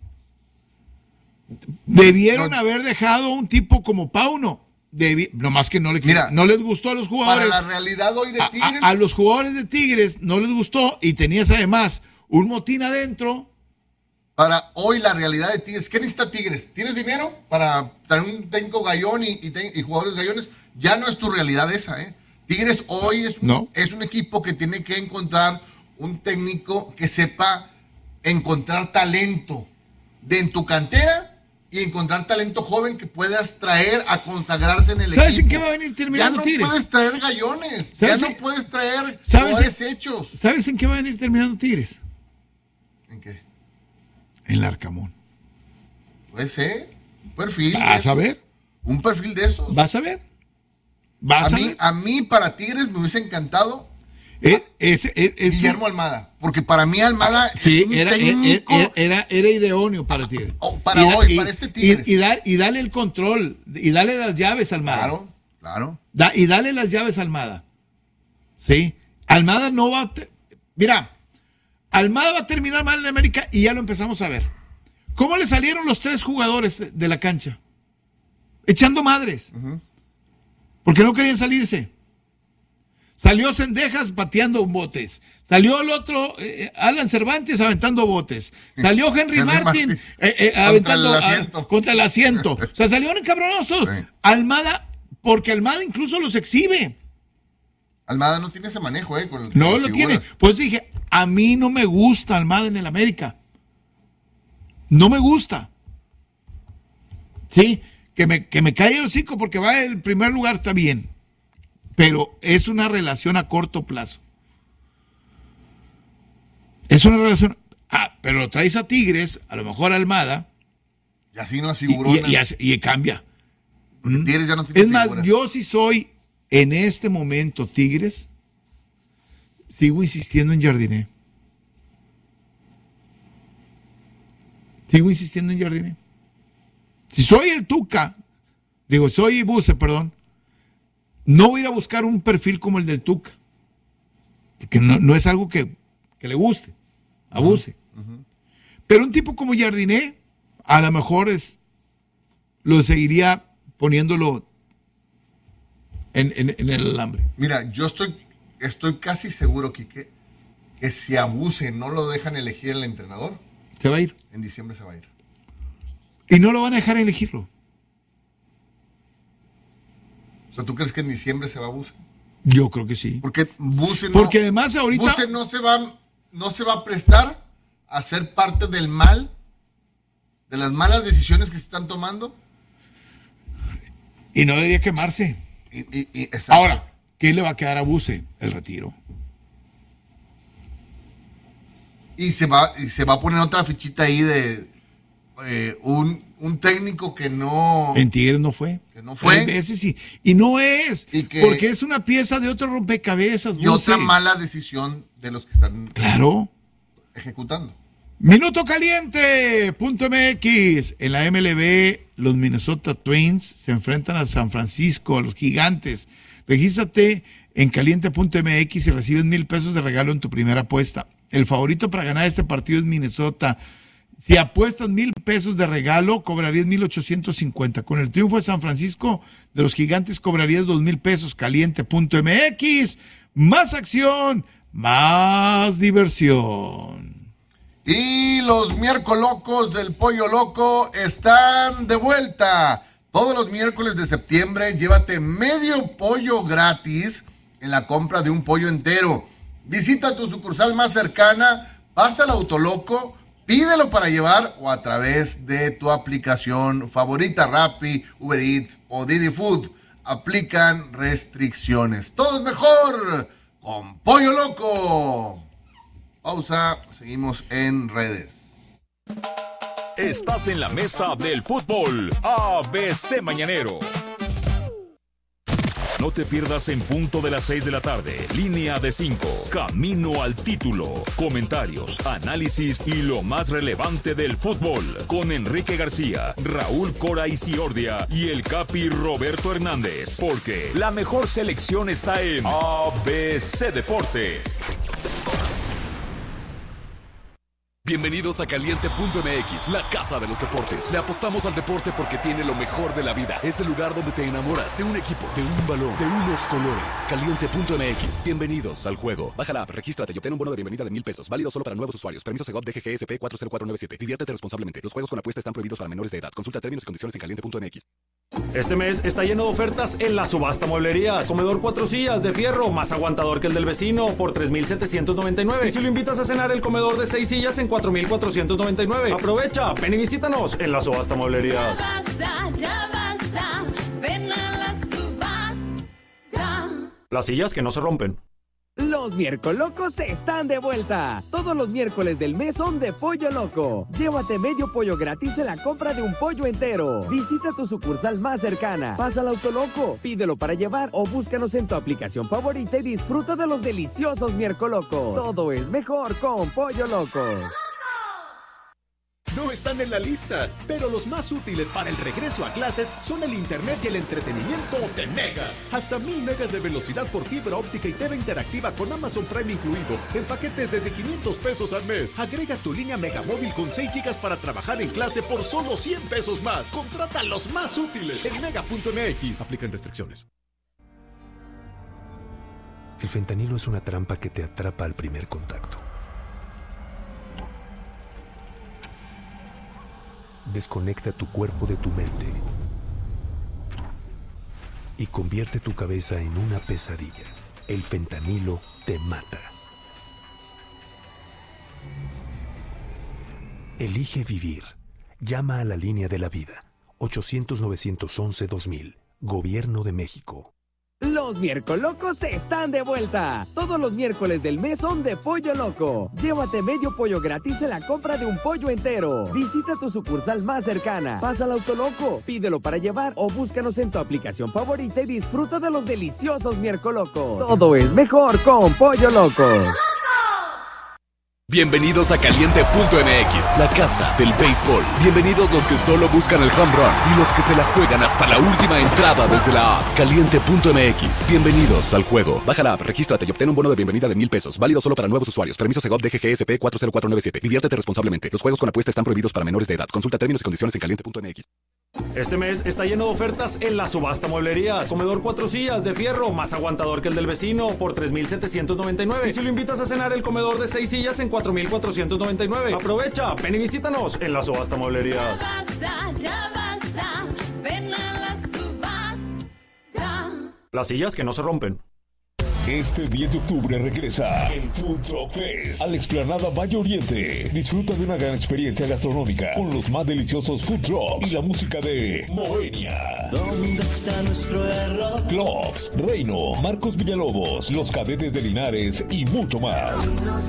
Speaker 1: Debieron
Speaker 2: No.
Speaker 1: haber dejado a un tipo como Pauno. Debi- nomás que no, le,
Speaker 2: Mira,
Speaker 1: no les gustó a los
Speaker 2: Para
Speaker 1: jugadores.
Speaker 2: la realidad hoy de
Speaker 1: A,
Speaker 2: Tigres...
Speaker 1: a- a los jugadores de Tigres no les gustó y tenías además un motín adentro.
Speaker 2: Para hoy la realidad de Tigres, ¿qué necesita Tigres? ¿Tienes dinero para traer un técnico gallón y, y, te- y jugadores gallones? Ya no es tu realidad esa, ¿eh? Tigres hoy es un,
Speaker 1: No.
Speaker 2: es un equipo que tiene que encontrar un técnico que sepa encontrar talento de en tu cantera y encontrar talento joven que puedas traer a consagrarse en el
Speaker 1: ¿Sabes
Speaker 2: equipo.
Speaker 1: en qué va a venir terminando
Speaker 2: Ya no
Speaker 1: Tigres?
Speaker 2: puedes traer gallones, ya
Speaker 1: ¿Sabes
Speaker 2: no
Speaker 1: en-
Speaker 2: puedes traer
Speaker 1: ¿Sabes
Speaker 2: jugadores
Speaker 1: en-
Speaker 2: hechos.
Speaker 1: ¿Sabes en qué va a venir terminando Tigres?
Speaker 2: ¿En qué?
Speaker 1: En el Arcamón.
Speaker 2: Puede ser, un perfil.
Speaker 1: Vas
Speaker 2: de-
Speaker 1: a ver,
Speaker 2: Un perfil de esos.
Speaker 1: vas a ver. Vas
Speaker 2: A
Speaker 1: a,
Speaker 2: mí,
Speaker 1: ver.
Speaker 2: a mí, para Tigres, me hubiese encantado
Speaker 1: Es, es- es- es un-
Speaker 2: Guillermo Almada. Porque para mí, Almada
Speaker 1: sí,
Speaker 2: es un
Speaker 1: era,
Speaker 2: técnico.
Speaker 1: era, era, era idóneo para Tigres.
Speaker 2: Oh, para
Speaker 1: da-
Speaker 2: hoy, para este Tigres.
Speaker 1: Y, y da- y dale el control, y dale las llaves a Almada.
Speaker 2: Claro, claro.
Speaker 1: Da- y dale las llaves a Almada. ¿Sí? Almada no va a... te- Mira, Almada va a terminar mal en América y ya lo empezamos a ver. ¿Cómo le salieron los tres jugadores de, de la cancha? Echando madres. Porque no querían salirse. Salió Cendejas pateando botes. Salió el otro, eh, Alan Cervantes aventando botes. Salió Henry,
Speaker 2: Henry
Speaker 1: Martin
Speaker 2: Martin.
Speaker 1: eh, eh,
Speaker 2: Contra
Speaker 1: aventando
Speaker 2: el
Speaker 1: a-
Speaker 2: asiento.
Speaker 1: contra el asiento. O sea, salieron encabronosos.
Speaker 2: Sí.
Speaker 1: Almada, porque Almada incluso los exhibe.
Speaker 2: Almada no tiene ese manejo, ¿eh? Con,
Speaker 1: No
Speaker 2: con
Speaker 1: lo
Speaker 2: las
Speaker 1: tiene.
Speaker 2: figuras.
Speaker 1: Pues dije, a mí no me gusta Almada en el América. No me gusta. Sí, que me, que me cae el hocico porque va en el primer lugar, está bien. Pero es una relación a corto plazo. Es una relación. Ah, pero lo traes a Tigres, a lo mejor a Almada,
Speaker 2: Y así no las
Speaker 1: y,
Speaker 2: figuronas.
Speaker 1: y- y hace- y cambia.
Speaker 2: Porque Tigres ya no tiene
Speaker 1: Es más,
Speaker 2: figuras.
Speaker 1: yo sí soy, en este momento, Tigres, sigo insistiendo en Jardiné. Sigo insistiendo en Jardiné. Si soy el Tuca, digo, soy Buse, perdón, no voy a ir a buscar un perfil como el del Tuca. Porque no, no es algo que, que le guste, a Buse. Pero un tipo como Jardiné, a lo mejor es, lo seguiría poniéndolo en, en- en el alambre.
Speaker 2: Mira, yo estoy, estoy casi seguro, Quique, que si Abuse no lo dejan elegir el entrenador,
Speaker 1: Se va a ir.
Speaker 2: en diciembre se va a ir.
Speaker 1: Y no lo van a dejar elegirlo.
Speaker 2: O sea, ¿tú crees que en diciembre se va Abuse?
Speaker 1: Yo creo que sí.
Speaker 2: Porque Buse no,
Speaker 1: Porque además ahorita...
Speaker 2: Buse no se va, no se va a prestar a ser parte del mal, de las malas decisiones que se están tomando.
Speaker 1: Y no debería quemarse.
Speaker 2: Y, y- y- exacto.
Speaker 1: Ahora, ¿qué le va a quedar a Buse? El retiro.
Speaker 2: Y se va, y se va a poner otra fichita ahí de eh, un, un técnico que no,
Speaker 1: En Tigres no fue.
Speaker 2: que no fue.
Speaker 1: Tres veces y, y no es.
Speaker 2: Y que-
Speaker 1: porque es una pieza de otro rompecabezas.
Speaker 2: y
Speaker 1: Buse.
Speaker 2: otra mala decisión de los que están
Speaker 1: Claro.
Speaker 2: ejecutando.
Speaker 1: Minuto caliente punto M X. En la M L B, los Minnesota Twins se enfrentan a San Francisco, a los Gigantes. Regístrate en caliente punto M X y recibes mil pesos de regalo en tu primera apuesta. El favorito para ganar este partido es Minnesota. Si apuestas mil pesos de regalo, cobrarías mil ochocientos cincuenta. Con el triunfo de San Francisco, de los Gigantes, cobrarías dos mil pesos. caliente punto M X. Más acción, más diversión.
Speaker 2: Y los miércoles locos del Pollo Loco están de vuelta. Todos los miércoles de septiembre, llévate medio pollo gratis en la compra de un pollo entero. Visita tu sucursal más cercana, pasa al Autoloco, pídelo para llevar o a través de tu aplicación favorita, Rappi, Uber Eats o Didi Food. Aplican restricciones. Todo es mejor con Pollo Loco. Pausa, seguimos en redes.
Speaker 4: Estás en la mesa del fútbol A B C Mañanero. No te pierdas en punto de las seis de la tarde. Línea de cinco. Camino al título. Comentarios, análisis y lo más relevante del fútbol. Con Enrique García, Raúl Cora Isiordia y el Capi Roberto Hernández. Porque la mejor selección está en A B C Deportes.
Speaker 5: Bienvenidos a Caliente punto M X, la casa de los deportes. Le apostamos al deporte porque tiene lo mejor de la vida. Es el lugar donde te enamoras de un equipo, de un balón, de unos colores. Caliente punto M X, bienvenidos al juego. Baja la app, regístrate y obtén un bono de bienvenida de mil pesos. Válido solo para nuevos usuarios. Permiso Segov D G G S P cuatro cero cuatro nueve siete. Diviértete responsablemente. Los juegos con apuesta están prohibidos para menores de edad. Consulta términos y condiciones en caliente punto M X.
Speaker 6: Este mes está lleno de ofertas en la subasta mueblería. Comedor cuatro sillas de fierro, más aguantador que el del vecino, por tres mil setecientos noventa y nueve. Y si lo invitas a cenar, el comedor de seis sillas en cuatro mil cuatrocientos noventa y nueve. Aprovecha, ven y visítanos en la subasta mueblería.
Speaker 7: Ya basta, ya basta, ven a la subasta.
Speaker 6: Las sillas que no se rompen.
Speaker 8: Los Miércolocos están de vuelta. Todos los miércoles del mes son de Pollo Loco. Llévate medio pollo gratis en la compra de un pollo entero. Visita tu sucursal más cercana. Pasa al Autoloco, pídelo para llevar o búscanos en tu aplicación favorita y disfruta de los deliciosos Miércolocos. Todo es mejor con Pollo Loco.
Speaker 9: No están en la lista, pero los más útiles para el regreso a clases son el internet y el entretenimiento de Mega. Hasta mil megas de velocidad por fibra óptica y T V interactiva con Amazon Prime incluido, en paquetes desde quinientos pesos al mes. Agrega tu línea Mega Móvil con seis gigas para trabajar en clase por solo cien pesos más. Contrata los más útiles en mega punto M X.
Speaker 5: Aplican restricciones.
Speaker 10: El fentanilo es una trampa que te atrapa al primer contacto. Desconecta tu cuerpo de tu mente y convierte tu cabeza en una pesadilla. El fentanilo te mata. Elige vivir. Llama a la línea de la vida. ochocientos, novecientos once, dos mil. Gobierno de México.
Speaker 8: Los Miércolocos están de vuelta. Todos los miércoles del mes son de Pollo Loco. Llévate medio pollo gratis en la compra de un pollo entero. Visita tu sucursal más cercana. Pasa al Autoloco, pídelo para llevar o búscanos en tu aplicación favorita y disfruta de los deliciosos Miércolocos. Todo es mejor con Pollo Loco.
Speaker 5: Bienvenidos a Caliente punto M X, la casa del béisbol. Bienvenidos los que solo buscan el home run y los que se la juegan hasta la última entrada desde la app. Caliente punto M X, bienvenidos al juego. Baja la app, regístrate y obtén un bono de bienvenida de mil pesos. Válido solo para nuevos usuarios. Permiso Segov D G G S P cuatro cero cuatro nueve siete. Diviértete responsablemente. Los juegos con apuesta están prohibidos para menores de edad. Consulta términos y condiciones en caliente punto M X.
Speaker 6: Este mes está lleno de ofertas en la subasta mueblería. Comedor cuatro sillas de fierro, más aguantador que el del vecino, por tres mil setecientos noventa y nueve. Y si lo invitas a cenar, el comedor de seis sillas en cuatro mil cuatrocientos noventa y nueve. Aprovecha, ven y visítanos en la subasta mueblería.
Speaker 7: Ya basta, ya basta, ven a la subasta.
Speaker 6: Las sillas que no se rompen.
Speaker 4: Este diez de octubre regresa el Food Truck Fest a la explanada Valle Oriente. Disfruta de una gran experiencia gastronómica con los más deliciosos food trucks y la música de Moenia.
Speaker 11: ¿Dónde está nuestro error?
Speaker 4: Clubs, Reino, Marcos Villalobos, Los Cadetes de Linares y mucho más.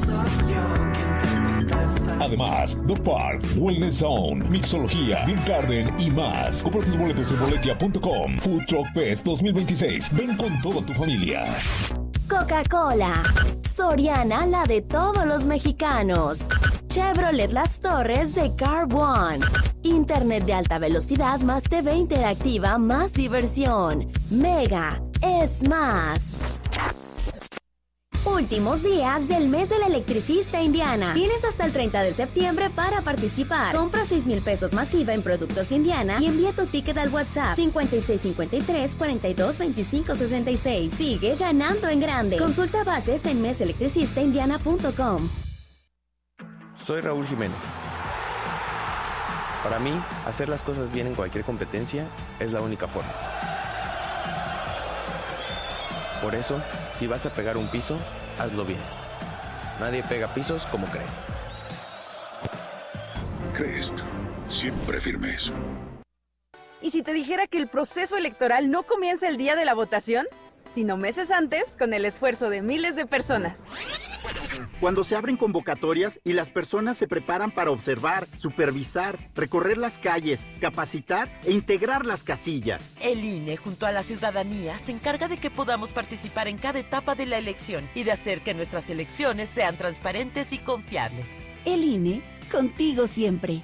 Speaker 4: Además, The Park, Wellness Zone, Mixología, Beer Garden y más. Compra tus boletos en boletia punto com. Food Truck Fest dos mil veintiséis. Ven con toda tu familia.
Speaker 12: Coca-Cola. Soriana, la de todos los mexicanos. Chevrolet Las Torres de Car One. Internet de alta velocidad más T V interactiva más diversión. Mega es más. Últimos días del mes del electricista Indiana. Tienes hasta el treinta de septiembre para participar. Compra seis mil pesos masiva en productos Indiana y envía tu ticket al WhatsApp cincuenta y seis cincuenta y tres cuarenta y dos veinticinco sesenta y seis. Sigue ganando en grande. Consulta bases en mes electricista indiana punto com.
Speaker 13: Soy Raúl Jiménez. Para mí, hacer las cosas bien en cualquier competencia es la única forma. Por eso, si vas a pegar un piso, hazlo bien. Nadie pega pisos como Crest.
Speaker 14: Crest, siempre firmes.
Speaker 15: ¿Y si te dijera que el proceso electoral no comienza el día de la votación, sino meses antes, con el esfuerzo de miles de personas?
Speaker 16: Cuando se abren convocatorias y las personas se preparan para observar, supervisar, recorrer las calles, capacitar e integrar las casillas.
Speaker 17: El I N E, junto a la ciudadanía, se encarga de que podamos participar en cada etapa de la elección y de hacer que nuestras elecciones sean transparentes y confiables.
Speaker 18: El I N E, contigo siempre.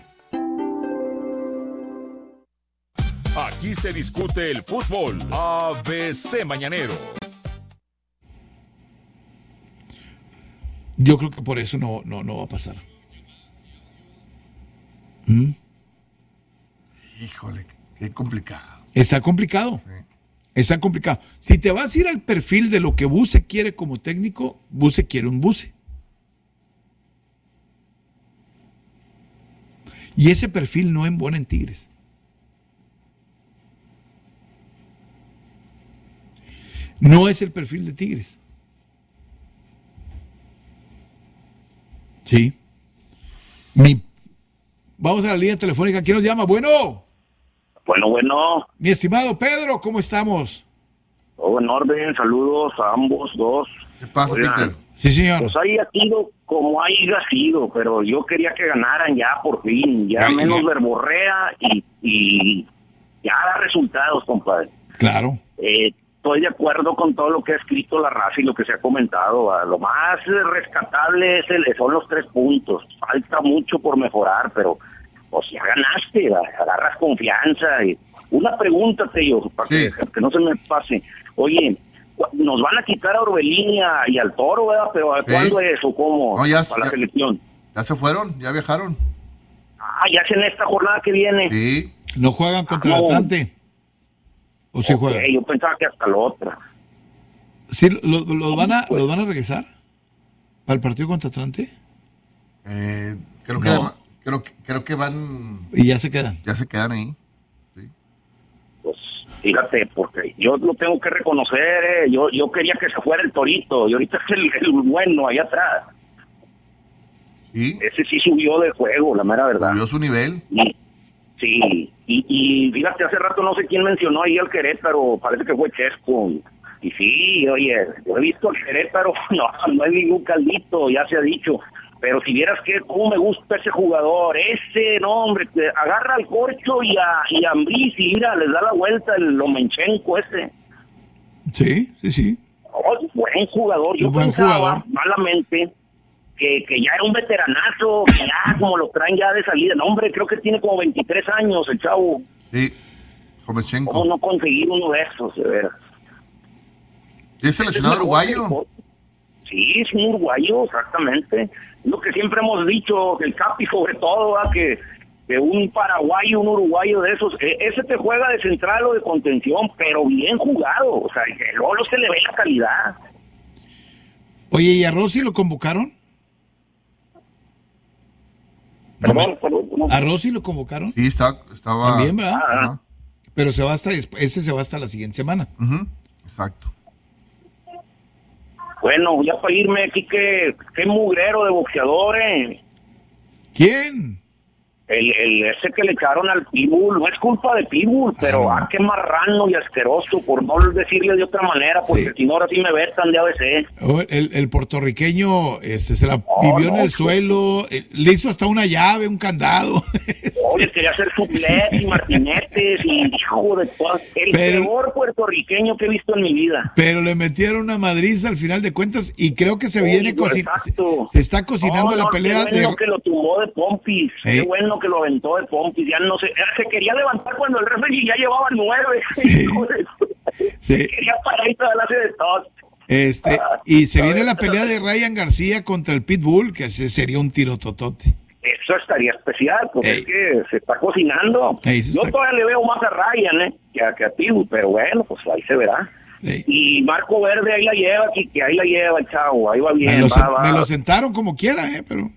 Speaker 4: Aquí se discute el fútbol. A B C Mañanero.
Speaker 1: Yo creo que por eso no, no, no va a pasar. ¿Mm?
Speaker 2: Híjole, qué complicado.
Speaker 1: Está complicado. Sí. Está complicado. Si te vas a ir al perfil de lo que Buse quiere como técnico, Buse quiere un Buse. Y ese perfil no embona en Tigres. No es el perfil de Tigres. Sí. Mi... Vamos a la línea telefónica. ¿Quién nos llama? Bueno.
Speaker 19: Bueno, bueno.
Speaker 1: Mi estimado Pedro, ¿cómo estamos?
Speaker 19: Todo en orden. Saludos a ambos dos.
Speaker 2: ¿Qué pasa, Oigan, Peter?
Speaker 1: Sí, señor.
Speaker 19: Pues haya sido como haya sido, pero yo quería que ganaran ya por fin. Ya Ay, menos ya. verborrea y, y ya da resultados, compadre.
Speaker 1: Claro.
Speaker 19: Eh, Estoy de acuerdo con todo lo que ha escrito la raza y lo que se ha comentado. ¿Va? Lo más rescatable es el, son los tres puntos. Falta mucho por mejorar, pero pues ya ganaste, ¿va? Agarras confianza. Y una pregunta, Tello, para sí. que, que no se me pase. Oye, nos van a quitar a Orbelín y, a, y al Toro, ¿verdad? Pero ¿a sí. cuándo es o cómo?
Speaker 2: No, ya,
Speaker 19: para
Speaker 2: ya,
Speaker 19: la selección.
Speaker 2: Ya se fueron, ya viajaron.
Speaker 19: Ah, ya es en esta jornada que viene.
Speaker 2: Sí.
Speaker 1: No juegan contra ah, no. el Atlante. ¿O sí juega?
Speaker 19: Yo pensaba que hasta la otra.
Speaker 1: ¿Sí, los lo, lo van, a, pues, ¿los van a regresar? ¿Para el partido contra Atlante?
Speaker 2: Eh, creo, que, no. creo, creo que van...
Speaker 1: ¿Y ya se quedan?
Speaker 2: Ya se quedan ahí. Sí.
Speaker 19: Pues fíjate, porque yo lo tengo que reconocer. Eh. Yo yo quería que se fuera el Torito. Y ahorita es el, el bueno allá atrás.
Speaker 2: ¿Sí?
Speaker 19: Ese sí subió de juego, la mera verdad.
Speaker 2: Subió su nivel.
Speaker 19: Y, sí, y, y fíjate, hace rato no sé quién mencionó ahí al Querétaro, parece que fue Chesco. Y sí, oye, yo he visto al Querétaro, no, no hay ningún caldito, ya se ha dicho. Pero si vieras que cómo me gusta ese jugador, ese, no, hombre, que agarra al Corcho y a, y a Ambriz y mira, les da la vuelta el Lomenchenko ese.
Speaker 1: Sí, sí, sí.
Speaker 19: Oh, buen jugador, yo
Speaker 1: buen
Speaker 19: pensaba
Speaker 1: jugador.
Speaker 19: malamente que, que ya era un veteranazo, que ya como lo traen ya de salida. No, hombre, creo que tiene como veintitrés años el chavo.
Speaker 2: Sí, Lomenchenko.
Speaker 19: ¿Cómo no conseguir uno de esos, de veras?
Speaker 2: ¿Es seleccionado uruguayo?
Speaker 19: Sí, es un uruguayo, exactamente. Lo que siempre hemos dicho, el Capi sobre todo, ¿verdad? que que un paraguayo, un uruguayo de esos, ese te juega de central o de contención, pero bien jugado, o sea, que luego se le ve la calidad.
Speaker 1: Oye, ¿y a Rossi lo convocaron?
Speaker 19: Perdón, no me... perdón, perdón.
Speaker 1: ¿A Rossi lo convocaron?
Speaker 2: Sí, está, estaba...
Speaker 1: También, ¿verdad?
Speaker 19: Ah,
Speaker 1: pero se va hasta, ese se va hasta la siguiente semana.
Speaker 2: Uh-huh. Exacto.
Speaker 19: Bueno, ya para irme aquí, que qué mugrero de boxeadores.
Speaker 1: ¿Quién?
Speaker 19: El, el ese que le echaron al Pitbull, no es culpa de Pitbull, pero ah, qué marrano y asqueroso, por no decirle de otra manera, porque sí. Si no ahora sí me vetan de A B C.
Speaker 1: Oh, el, el puertorriqueño este, se la oh, vivió no, en el suelo, eh, le hizo hasta una llave, un candado.
Speaker 19: Oye, quería hacer supletes y martinetes y hijo de todas. El pero, peor puertorriqueño que he visto en mi vida.
Speaker 1: Pero le metieron una madriza al final de cuentas y creo que se viene cocinando. Se, se está cocinando no, la
Speaker 19: no,
Speaker 1: pelea.
Speaker 19: Qué bueno
Speaker 1: de...
Speaker 19: que lo tumbó de pompis. ¿Eh? Qué bueno que lo aventó de pompis. Ya no sé, se quería levantar cuando el referee ya llevaba nueve. Sí.
Speaker 1: Sí.
Speaker 19: Quería parar y darle de tos.
Speaker 1: Este, ah, y se viene la pelea de Ryan García contra el Pitbull, que ese sería un tiro totote.
Speaker 19: Eso estaría especial, porque Ey. es que se está cocinando.
Speaker 1: Ey, se
Speaker 19: Yo
Speaker 1: está...
Speaker 19: todavía le veo más a Ryan, ¿eh? Que a, que a Pitbull, pero bueno, pues ahí se verá. Ey. Y Marco Verde ahí la lleva, que, que ahí la lleva el chavo, ahí va bien.
Speaker 1: Me lo,
Speaker 19: va, va.
Speaker 1: Me lo sentaron como quiera, ¿eh? Pero...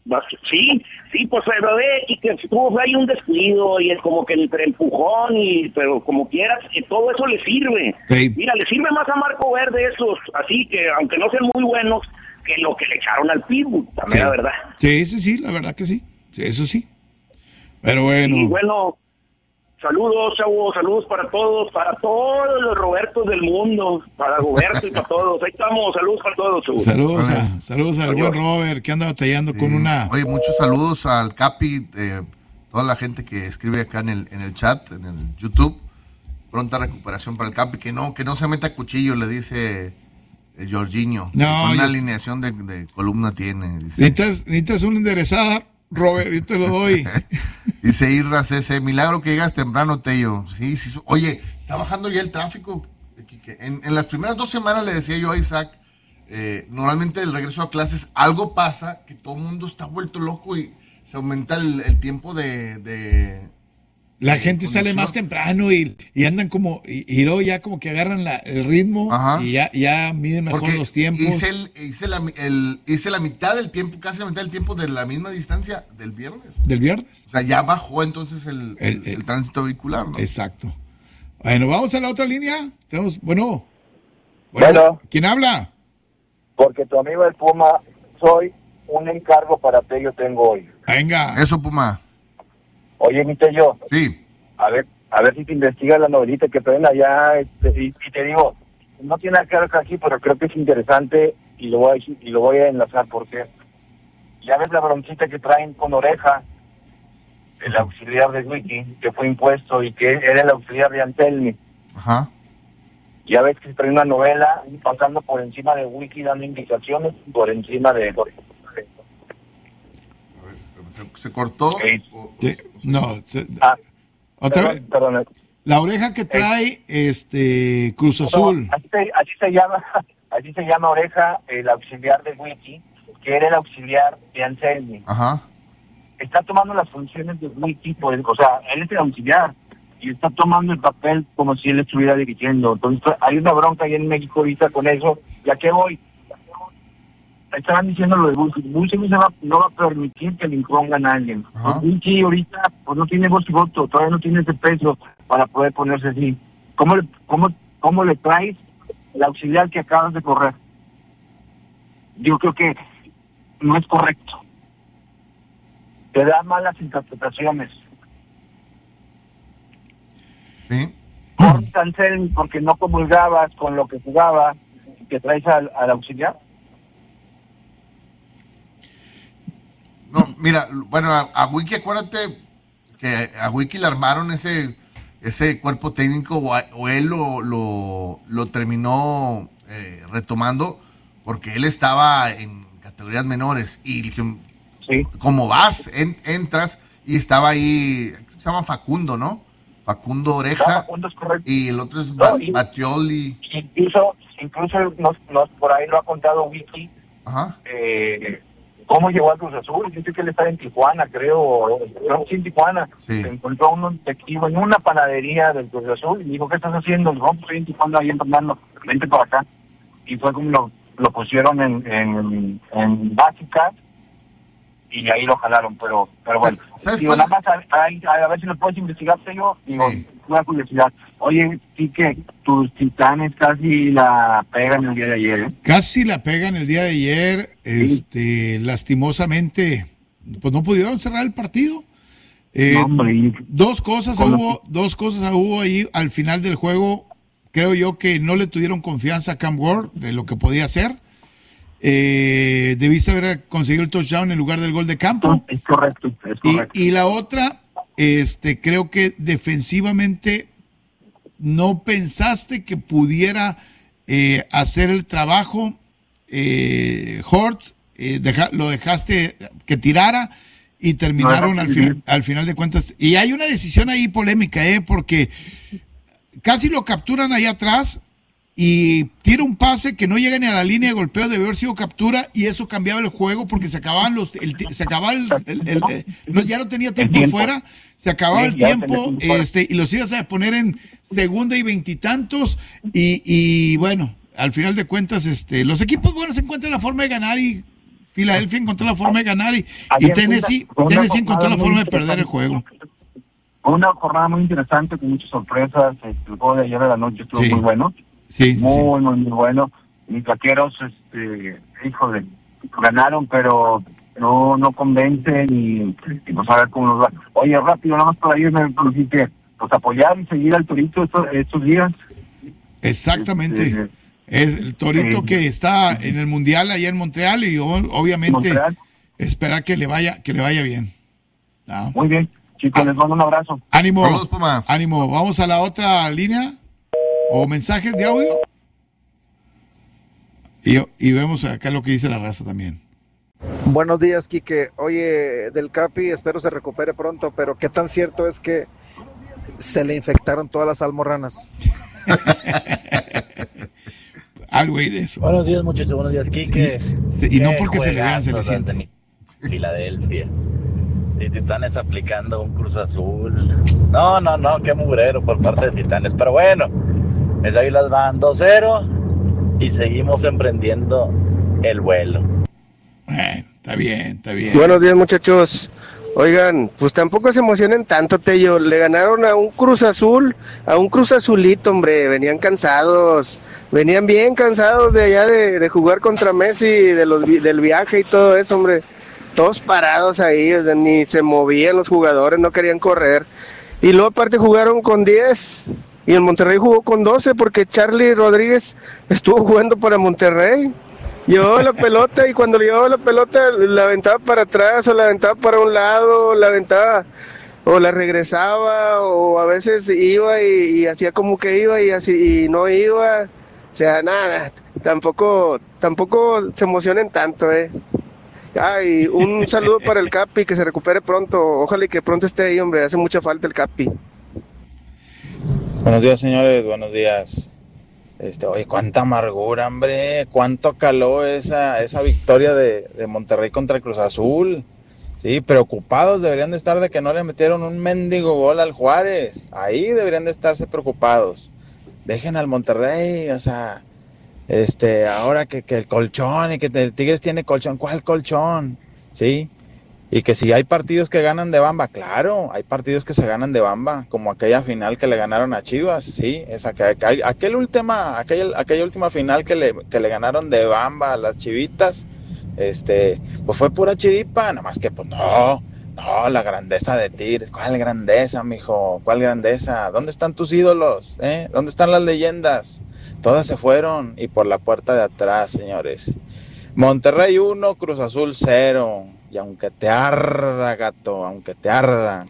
Speaker 19: Sí, sí, pues pero ve, y que tuvo ahí un descuido y es como que entre empujón y, pero como quieras, y todo eso le sirve.
Speaker 1: Sí.
Speaker 19: Mira, le sirve más a Marco Verde esos, así que aunque no sean muy buenos, que lo que le echaron al Pitbull, también
Speaker 1: Sí.
Speaker 19: la verdad.
Speaker 1: Sí, sí, sí, la verdad que sí. Sí, eso sí. Pero bueno.
Speaker 19: Y bueno, saludos, chavos, saludos para todos, para todos los Robertos del mundo, para Roberto y para todos. Ahí estamos, saludos para todos, chavos.
Speaker 1: Saludos, a, saludos al
Speaker 19: Adiós.
Speaker 1: buen Robert que anda batallando con una...
Speaker 2: Oye, muchos saludos al Capi, eh, toda la gente que escribe acá en el, en el chat, en el YouTube. Pronta recuperación para el Capi, que no, que no se meta cuchillo, le dice eh, Jorginho.
Speaker 1: No,
Speaker 2: Con una
Speaker 1: yo-
Speaker 2: alineación de, de columna tiene. Dice,
Speaker 1: Necesitas, necesitas una enderezada, Robert, yo te lo doy.
Speaker 2: dice Irra C C, milagro que llegas temprano, Tello. Sí, sí. Oye, está bajando ya el tráfico. Quique. En, en las primeras dos semanas le decía yo a Isaac, eh, normalmente el regreso a clases, algo pasa, que todo el mundo está vuelto loco y se aumenta el, el tiempo de... de
Speaker 1: La
Speaker 2: de
Speaker 1: gente sale
Speaker 2: conexión.
Speaker 1: más temprano y, y andan como, y, y luego ya como que agarran la- el ritmo
Speaker 2: Ajá.
Speaker 1: y ya, ya miden mejor
Speaker 2: Porque
Speaker 1: los tiempos.
Speaker 2: Hice, el, hice, la, el- hice la mitad del tiempo, casi la mitad del tiempo de la misma distancia del viernes.
Speaker 1: Del viernes.
Speaker 2: O sea, ya bajó entonces el,
Speaker 1: El-
Speaker 2: el- el tránsito vehicular, ¿no?
Speaker 1: Exacto. Bueno, vamos a la otra línea. Tenemos, bueno. Bueno,
Speaker 20: Bueno.
Speaker 1: ¿quién habla?
Speaker 20: Porque tu amigo el Puma, soy un encargo para Tello tengo hoy.
Speaker 1: Venga.
Speaker 2: Eso, Puma.
Speaker 20: Oye, mi Tello.
Speaker 2: Sí.
Speaker 20: A ver, a ver si te investigas la novelita que traen allá, este, y, y te digo, no tiene nada que ver aquí, pero creo que es interesante y lo voy a decir- y lo voy a enlazar porque ya ves la bronquita que traen con Oreja, el auxiliar de Wiki, que fue impuesto y que era el auxiliar de Antelmi.
Speaker 2: Ajá.
Speaker 20: Ya ves que se trae una novela pasando por encima de Wiki, dando indicaciones por encima de...
Speaker 2: Se, se cortó.
Speaker 1: Sí. No. se-
Speaker 20: Ah,
Speaker 1: otra
Speaker 20: perdón,
Speaker 1: vez.
Speaker 20: perdón.
Speaker 1: La oreja que trae este Cruz Azul.
Speaker 20: No, así, se, así se llama, así se llama Oreja, el auxiliar de Wiki, que era el auxiliar de Anselmi.
Speaker 2: Ajá.
Speaker 20: Está tomando las funciones de Wiki, pues, o sea, él es el auxiliar y está tomando el papel como si él estuviera dirigiendo. Entonces hay una bronca ahí en México ahorita con eso. ¿Y a qué voy? Estaban diciendo lo de Wiki. Wiki no, se va, no va a permitir que le impongan a alguien.
Speaker 2: Ajá.
Speaker 20: Pues Wiki ahorita pues no tiene voz y voto, todavía no tiene ese peso para poder ponerse así. ¿Cómo le, cómo, cómo le traes el auxiliar que acabas de correr? Yo creo que no es correcto. Te da malas interpretaciones.
Speaker 2: Sí.
Speaker 20: Por Anselmi, porque no comulgabas con lo que jugaba, y te traes al, al auxiliar.
Speaker 2: No, mira, bueno, a, a Wiki, acuérdate que a Wiki le armaron ese ese cuerpo técnico o, a- o él lo, lo, lo terminó eh, retomando porque él estaba en categorías menores y le dijeron, como vas, En- entras y estaba ahí, se llama Facundo, ¿no? Facundo Oreja.
Speaker 20: No, Facundo es correcto.
Speaker 2: Y el otro es Ba-
Speaker 20: No, y-
Speaker 2: Batioli.
Speaker 20: Incluso, incluso nos, nos, por ahí lo ha contado Wiki,
Speaker 2: Ajá.
Speaker 20: eh, cómo llegó a Cruz Azul. Dice que él estaba en Tijuana, creo, o- creo que sí en Tijuana.
Speaker 2: Sí.
Speaker 20: Se encontró a un detectivo en una panadería del Cruz Azul y dijo, ¿qué estás haciendo? No, pues estoy en Tijuana ahí entrenando, vente para acá. Y fue como lo, lo pusieron en, en, en básica y ahí lo jalaron, pero pero bueno.
Speaker 2: ¿Sabes
Speaker 20: Digo,
Speaker 2: cuál?
Speaker 20: nada más a, a- a ver si lo puedes investigar, yo digo, una curiosidad. Oye, sí que tus titanes casi la pegan el día de ayer, ¿eh?
Speaker 1: Casi la pegan el día de ayer, este, lastimosamente, pues no pudieron cerrar el partido. Eh,
Speaker 20: No, hombre, y-
Speaker 1: dos cosas
Speaker 20: con lo
Speaker 1: hubo, dos cosas hubo ahí al final del juego. Creo yo que no le tuvieron confianza a Cam Ward de lo que podía hacer. Eh, debiste haber conseguido el touchdown en lugar del gol de campo.
Speaker 20: Es correcto, es
Speaker 1: Y,
Speaker 20: correcto.
Speaker 1: y la otra, este, creo que defensivamente no pensaste que pudiera eh, hacer el trabajo. Eh, Hortz, eh, deja- lo dejaste que tirara y terminaron
Speaker 20: No,
Speaker 1: al,
Speaker 20: sí,
Speaker 1: final,
Speaker 20: sí.
Speaker 1: al final de cuentas. Y hay una decisión ahí polémica, eh, porque casi lo capturan ahí atrás y tira un pase que no llega ni a la línea de golpeo, debe haber sido captura y eso cambiaba el juego porque se acababan los el, ti- se acababa el, el- el- el- no, ya no tenía tiempo,
Speaker 20: tiempo.
Speaker 1: fuera, se acababa
Speaker 20: Sí,
Speaker 1: el
Speaker 20: ya no tenía
Speaker 1: tiempo,
Speaker 20: tiempo fuera.
Speaker 1: este y los ibas a poner en segunda y veintitantos y, y bueno, al final de cuentas este los equipos buenos encuentran la forma de ganar y Filadelfia encontró la forma de ganar y, y
Speaker 20: Ayer fue
Speaker 1: Tennessee,
Speaker 20: una- fue una
Speaker 1: Tennessee encontró la
Speaker 20: jornada
Speaker 1: forma
Speaker 20: muy
Speaker 1: de perder el juego.
Speaker 20: Fue una jornada muy interesante con muchas sorpresas. El juego de ayer de la noche estuvo
Speaker 1: Sí.
Speaker 20: muy bueno.
Speaker 1: Sí,
Speaker 20: muy, muy, muy bueno. Mis vaqueros, este, híjole, ganaron, pero no no convencen y, y no saber cómo nos va. Oye, rápido, nada más para irme, pues, pues apoyar y seguir al Torito estos, estos días.
Speaker 1: Exactamente.
Speaker 20: Este,
Speaker 1: Es el Torito
Speaker 20: eh,
Speaker 1: que está en el Mundial allá en Montreal y o- obviamente
Speaker 20: Montreal.
Speaker 1: esperar que le vaya que le vaya bien. ¿No?
Speaker 20: Muy bien, chicos, les mando un abrazo.
Speaker 1: Ánimo,
Speaker 2: Saludos, Puma.
Speaker 1: ánimo. Vamos a la otra línea o mensajes de audio. Y, y vemos acá lo que dice la raza también.
Speaker 21: Buenos días, Quique. Oye, del Capi, espero se recupere pronto, pero ¿qué tan cierto es que se le infectaron todas las almorranas?
Speaker 1: Algo ahí de eso.
Speaker 22: Buenos días, muchachos. Buenos días, Quique.
Speaker 1: Sí, y no
Speaker 22: Qué
Speaker 1: porque se le vean, se le
Speaker 22: juegazos
Speaker 1: sienten.
Speaker 22: ante Filadelfia. Y Titanes aplicando un Cruz Azul. No, no, no, qué mugrero por parte de Titanes. Pero bueno, mis Águilas van dos cero y seguimos emprendiendo el vuelo.
Speaker 1: Bueno, está bien, está bien.
Speaker 23: Buenos días, muchachos. Oigan, pues tampoco se emocionen tanto, Tello. Le ganaron a un Cruz Azul, a un Cruz Azulito, hombre. Venían cansados, venían bien cansados de allá de, de jugar contra Messi, de los, vi- del viaje y todo eso, hombre. Todos parados ahí, o sea, ni se movían los jugadores, no querían correr. Y luego aparte jugaron con diez y el Monterrey jugó con doce porque Charlie Rodríguez estuvo jugando para Monterrey. Llevaba la pelota y cuando le llevaba la pelota la aventaba para atrás o la aventaba para un lado, la aventaba o la regresaba o a veces iba y, y hacía como que iba y así y no iba. O sea, nada, tampoco tampoco se emocionen tanto, eh. Ay, un saludo para el Capi, que se recupere pronto. Ojalá y que pronto esté ahí, hombre, hace mucha falta el Capi.
Speaker 24: Buenos días, señores, buenos días. Este, oye, cuánta amargura, hombre, cuánto caló esa, esa victoria de, de Monterrey contra el Cruz Azul. Sí, preocupados deberían de estar de que no le metieron un mendigo gol al Juárez. Ahí deberían de estarse preocupados. Dejen al Monterrey, o sea, este, ahora que, que el colchón y que el Tigres tiene colchón, ¿cuál colchón? Sí. Y que si hay partidos que ganan de bamba, claro, hay partidos que se ganan de bamba, como aquella final que le ganaron a Chivas, sí, esa que, que- aquel última, aquella, aquella última final que le, que le ganaron de bamba a las Chivitas, este, pues fue pura chiripa, nada más que pues no, no, la grandeza de Tigres, ¿cuál grandeza, mijo? ¿Cuál grandeza? ¿Dónde están tus ídolos? ¿Eh? ¿Dónde están las leyendas? Todas se fueron y por la puerta de atrás, señores. Monterrey uno, Cruz Azul cero. Y aunque te arda, gato, aunque te arda.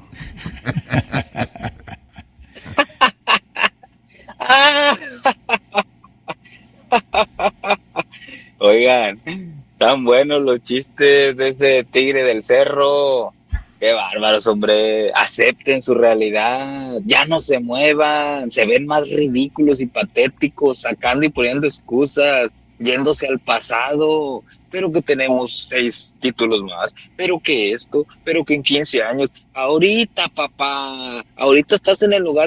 Speaker 25: Oigan, tan buenos los chistes de ese tigre del cerro. Qué bárbaros, hombre. Acepten su realidad. Ya no se muevan. Se ven más ridículos y patéticos, sacando y poniendo excusas, yéndose al pasado. Pero que tenemos seis títulos más. Pero que esto, pero que en quince años. Ahorita, papá. Ahorita estás en el lugar